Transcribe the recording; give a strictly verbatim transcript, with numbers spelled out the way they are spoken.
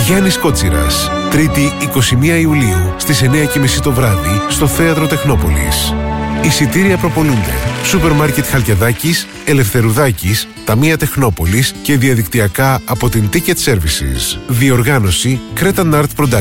Γιάννης Κότσιρας, Τρίτη εικοστή πρώτη Ιουλίου στις εννιά και μισή το βράδυ στο Θέατρο Τεχνόπολης. Εισιτήρια προπολούνται. Σούπερ Μάρκετ Χαλκιαδάκης, Ελευθερουδάκης, Ταμεία Τεχνόπολης και διαδικτυακά από την Ticket Services. Διοργάνωση Cretan Art Production.